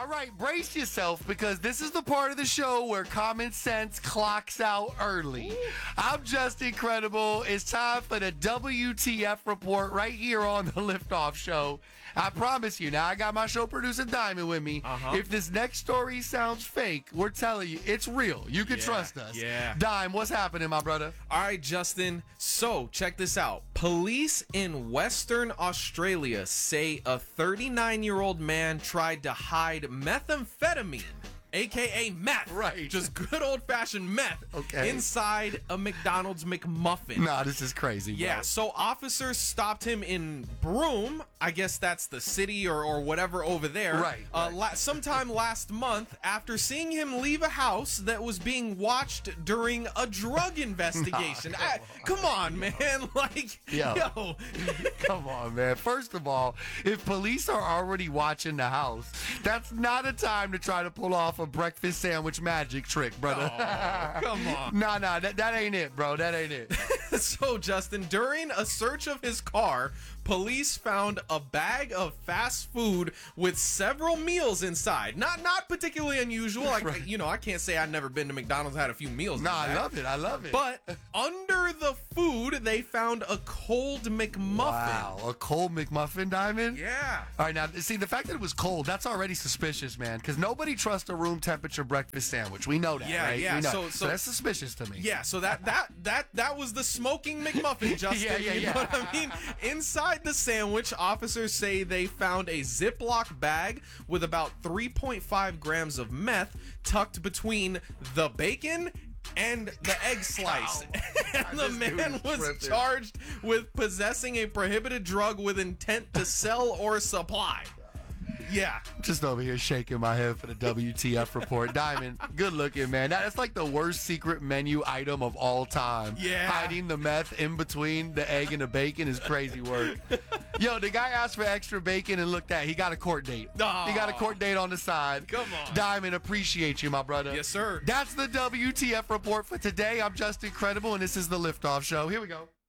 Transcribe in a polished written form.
All right, brace yourself because this is the part of the show where common sense clocks out early. I'm just incredible. It's time for the WTF report right here on the Liftoff Show. I promise you. Now, I got my show producer Diamond with me. If this next story sounds fake, we're telling you it's real. You can trust us. Yeah. Dime, what's happening, my brother? All right, Justin. So, check this out. Police in Western Australia say a 39-year-old man tried to hide methamphetamine, a.k.a. meth. Right. Just good old-fashioned meth. Okay. Inside a McDonald's McMuffin. Nah, this is crazy, bro. Yeah, so officers stopped him in Broome. I guess that's the city or whatever over there. Right. Sometime last month after seeing him leave a house that was being watched during a drug investigation. Come on, man. Like, yo. Come on, man. First of all, if police are already watching the house, that's not a time to try to pull off a breakfast sandwich magic trick, brother. Oh, come on. Nah, that ain't it, bro. That ain't it. So, Justin, during a search of his car, police found a bag of fast food with several meals inside. Not particularly unusual. I can't say I've never been to McDonald's and had a few meals. Nah, I love it. But under the food, they found a cold McMuffin. Wow, a cold McMuffin, Diamond? Yeah. All right, now, see, the fact that it was cold, that's already suspicious, man, because nobody trusts a room temperature breakfast sandwich. We know that, right? Yeah. We know. So that's suspicious to me. Yeah, so that was the smoking McMuffin, Justin. Yeah. You know what I mean? Inside the sandwich, officers say they found a Ziploc bag with about 3.5 grams of meth tucked between the bacon and the egg slice. And the man was charged with possessing a prohibited drug with intent to sell or supply. Yeah. Just over here shaking my head for the WTF report. Diamond, good looking, man. That's like the worst secret menu item of all time. Yeah. Hiding the meth in between the egg and the bacon is crazy work. Yo, the guy asked for extra bacon and looked at, he got a court date. Oh. He got a court date on the side. Come on. Diamond, appreciate you, my brother. Yes, sir. That's the WTF report for today. I'm just incredible, and this is the Liftoff Show. Here we go.